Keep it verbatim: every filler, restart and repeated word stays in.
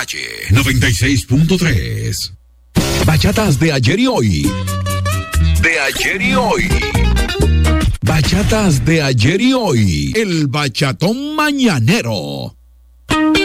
calle noventa y seis punto tres. Bachatas de ayer y hoy. De ayer y hoy. Bachatas de ayer y hoy. El bachatón mañanero.